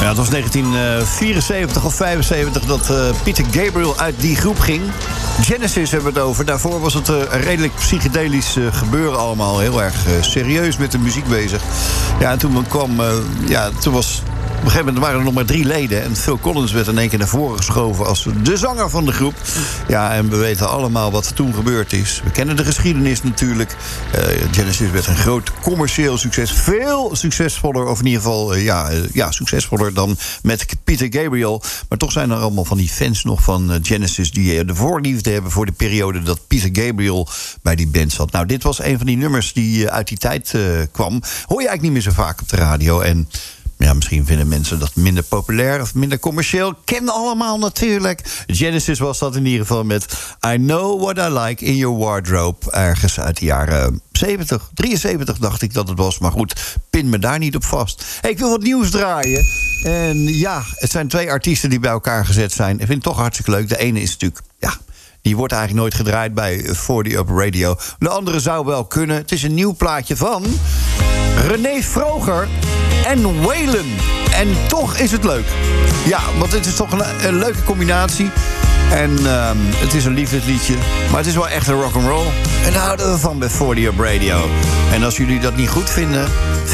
Ja, het was 1974 of 75 dat Peter Gabriel uit die groep ging. Genesis hebben we het over. Daarvoor was het redelijk psychedelisch gebeuren allemaal. Heel erg serieus met de muziek bezig. Ja, en toen kwam... toen was... Op een gegeven moment waren er nog maar 3 leden. En Phil Collins werd in één keer naar voren geschoven als de zanger van de groep. Ja, en we weten allemaal wat er toen gebeurd is. We kennen de geschiedenis natuurlijk. Genesis werd een groot commercieel succes. Veel succesvoller, of in ieder geval succesvoller dan met Peter Gabriel. Maar toch zijn er allemaal van die fans nog van Genesis die de voorliefde hebben voor de periode dat Peter Gabriel bij die band zat. Nou, dit was een van die nummers die uit die tijd kwam. Hoor je eigenlijk niet meer zo vaak op de radio. En ja, misschien vinden mensen dat minder populair of minder commercieel. Kennen allemaal natuurlijk. Genesis was dat in ieder geval met I Know What I Like in Your Wardrobe. Ergens uit de jaren 70, 73 dacht ik dat het was. Maar goed, pin me daar niet op vast. Hey, ik wil wat nieuws draaien. En ja, het zijn 2 artiesten die bij elkaar gezet zijn. Ik vind het toch hartstikke leuk. De ene is natuurlijk... die wordt eigenlijk nooit gedraaid bij 40 Up Radio. De andere zou wel kunnen. Het is een nieuw plaatje van René Vroger en Waylon. En toch is het leuk. Ja, want het is toch een leuke combinatie. En het is een liefdesliedje. Maar het is wel echt een rock'n'roll. En daar houden we van bij 40 Up Radio. En als jullie dat niet goed vinden,